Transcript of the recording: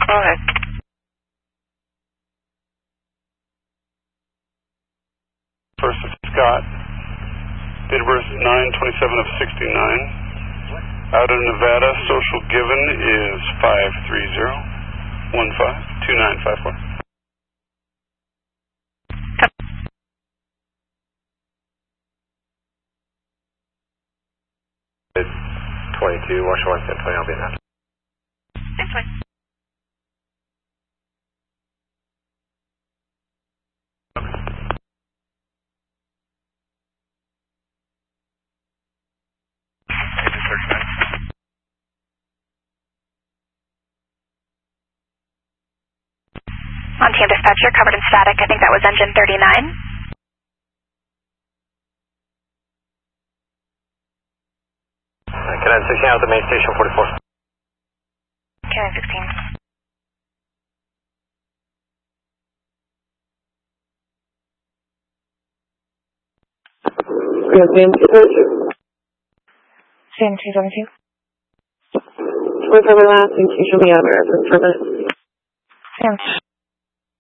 Go ahead. First is Scott. Date of birth 9/27 of 69. Out of Nevada, social given is 530-15-2954. It's 22, Washington 110, I'll be in that. That's fine. Montana dispatcher, covered in static. I think that was engine 39. Cadet 16 out of the main station 44. Cadet 16. Sam 272. 24 last, and you should be out of for a minute. Sam.